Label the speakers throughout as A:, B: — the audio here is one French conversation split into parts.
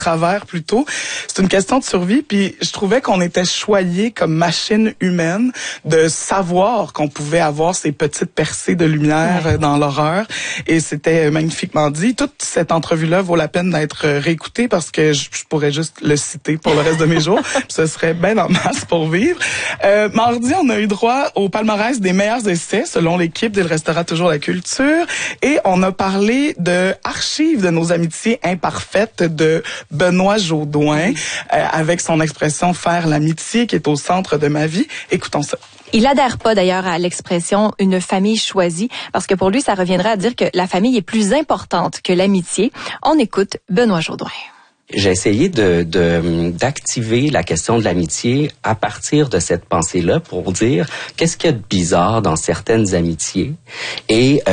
A: travers plutôt. C'est une question de survie, puis je trouvais qu'on était choyés comme machine humaine de savoir qu'on pouvait avoir ces petites percées de lumière dans l'horreur, et c'était magnifiquement dit. Toute cette entrevue-là vaut la peine d'être réécoutée parce que je pourrais juste le citer pour le reste de mes jours, ce serait bien en masse pour vivre. Mardi, on a eu droit au palmarès des meilleurs essais selon l'équipe d'Il restera toujours la culture, et on a parlé de Archives de nos amitiés imparfaites de Benoît Jaudoin, avec son expression « faire l'amitié » qui est au centre de ma vie. Écoutons ça.
B: Il adhère pas d'ailleurs à l'expression « une famille choisie » parce que pour lui, ça reviendrait à dire que la famille est plus importante que l'amitié. On écoute Benoît Jaudoin.
C: J'ai essayé d'activer la question de l'amitié à partir de cette pensée-là pour dire qu'est-ce qu'il y a de bizarre dans certaines amitiés et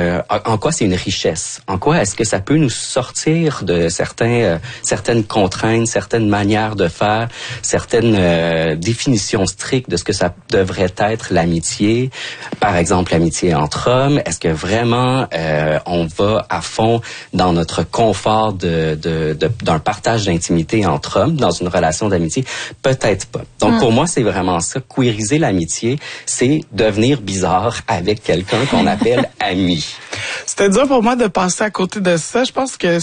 C: en quoi c'est une richesse. En quoi est-ce que ça peut nous sortir de certaines contraintes, certaines manières de faire, certaines définitions strictes de ce que ça devrait être l'amitié. Par exemple, l'amitié entre hommes. Est-ce que vraiment on va à fond dans notre confort d'un partage d'intimité entre hommes dans une relation d'amitié? Peut-être pas. Donc, pour moi, c'est vraiment ça. Queeriser l'amitié, c'est devenir bizarre avec quelqu'un qu'on appelle ami.
A: C'était dur pour moi de passer à côté de ça. Je pense que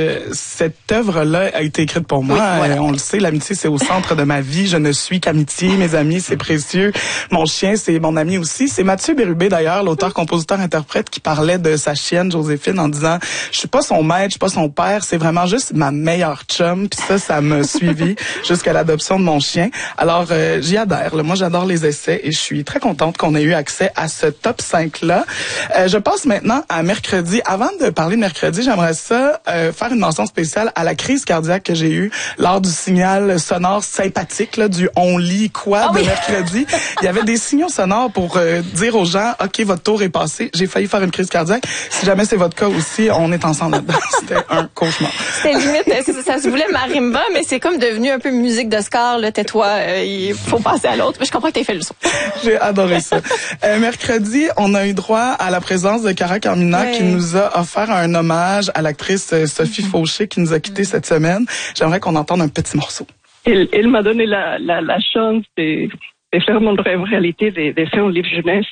A: cette œuvre-là a été écrite pour moi. Oui, voilà. On le sait, l'amitié, c'est au centre de ma vie. Je ne suis qu'amitié. Mes amis, c'est précieux. Mon chien, c'est mon ami aussi. C'est Mathieu Bérubé, d'ailleurs, l'auteur, compositeur, interprète, qui parlait de sa chienne, Joséphine, en disant « Je suis pas son maître, je suis pas son père, c'est vraiment juste ma meilleure chum. » Puis ça m'a suivi jusqu'à l'adoption de mon chien. Alors, j'y adhère. Moi, j'adore les essais et je suis très contente qu'on ait eu accès à ce top 5-là. Je passe maintenant à mercredi. Avant de parler de mercredi, j'aimerais ça faire une mention spéciale à la crise cardiaque que j'ai eue lors du signal sonore sympathique là, du « on lit quoi » de mercredi. Il y avait des signaux sonores pour dire aux gens « OK, votre tour est passé. J'ai failli faire une crise cardiaque. Si jamais c'est votre cas aussi, on est ensemble là-dedans. » C'était un cauchemar.
B: C'était limite, ça se voulait marimba, mais c'est comme devenu un peu musique d'Oscar. Tais-toi, il faut passer à l'autre. Mais je comprends que tu aies fait le son.
A: J'ai adoré ça. Mercredi, on a eu droit à la présence de Cara Carmina qui nous a offert un hommage à l'actrice Sophie Fauché qui nous a quittés cette semaine. J'aimerais qu'on entende un petit morceau.
D: Elle m'a donné la chance de faire mon rêve réalité, de faire un livre jeunesse.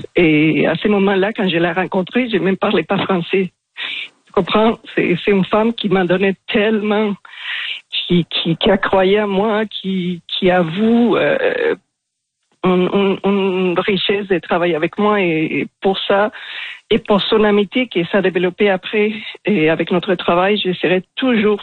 D: Et à ce moment-là, quand je l'ai rencontrée, je même parlais pas français. Tu comprends? C'est une femme qui m'a donné tellement, qui a croyé à moi, qui avoue une richesse de travailler avec moi, et pour ça, et pour son amitié qui s'est développée après, et avec notre travail, je serai toujours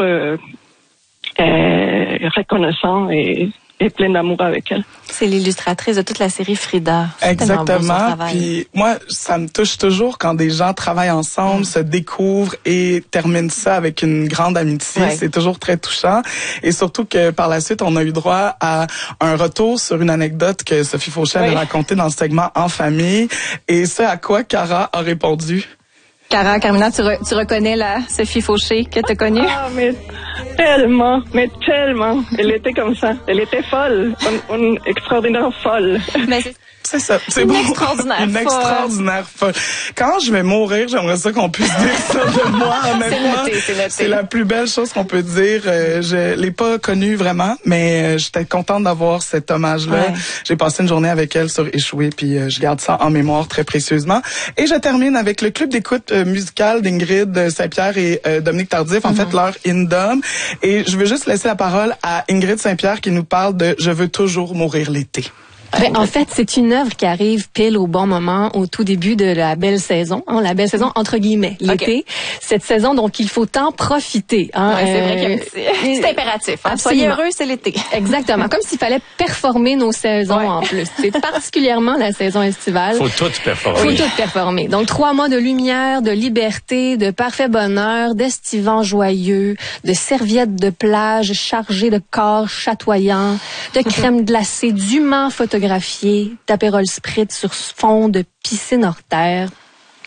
D: reconnaissant et plein d'amour avec elle.
B: C'est l'illustratrice de toute la série Frida.
A: Exactement. Puis moi, ça me touche toujours quand des gens travaillent ensemble, se découvrent et terminent ça avec une grande amitié. Ouais. C'est toujours très touchant. Et surtout que par la suite, on a eu droit à un retour sur une anecdote que Sophie Fauché avait racontée dans le segment En famille. Et ce à quoi Cara a répondu.
B: Cara Carmina, tu reconnais la Sophie Fauché que tu as connue?
D: Ah, mais tellement. Elle était comme ça. Elle était folle. Une extraordinaire folle.
B: Mais
A: c'est ça, c'est
B: une
A: bon.
B: Extraordinaire
A: extraordinaire folle. Quand je vais mourir, j'aimerais ça qu'on puisse dire ça de moi, honnêtement.
B: C'est noté.
A: C'est la plus belle chose qu'on peut dire. Je l'ai pas connue vraiment, mais j'étais contente d'avoir cet hommage-là. Ouais. J'ai passé une journée avec elle sur Échoué, puis je garde ça en mémoire très précieusement. Et je termine avec le club d'écoute musicale d'Ingrid Saint-Pierre et Dominique Tardif, en fait, leur Indom. Et je veux juste laisser la parole à Ingrid Saint-Pierre qui nous parle de « Je veux toujours mourir l'été ».
E: Ben, en fait, c'est une œuvre qui arrive pile au bon moment, au tout début de la belle saison, la belle saison entre guillemets, l'été. Cette saison, donc, il faut en profiter.
B: Ouais, c'est vrai que c'est impératif. Soyez heureux, c'est l'été.
E: Exactement. Comme s'il fallait performer nos saisons en plus. C'est particulièrement la saison estivale.
F: Faut tout performer.
E: Donc, 3 mois de lumière, de liberté, de parfait bonheur, d'estivants joyeux, de serviettes de plage chargées de corps chatoyants, de crème glacée dûment photographiée, d'apérole spritz sur fond de piscine hors terre.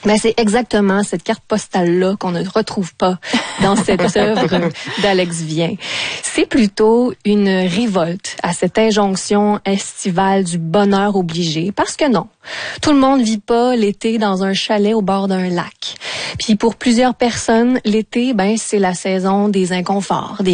E: Mais c'est exactement cette carte postale-là qu'on ne retrouve pas dans cette œuvre d'Alex Vien. C'est plutôt une révolte à cette injonction estivale du bonheur obligé, parce que non, tout le monde vit pas l'été dans un chalet au bord d'un lac. Puis pour plusieurs personnes, l'été, c'est la saison des inconforts,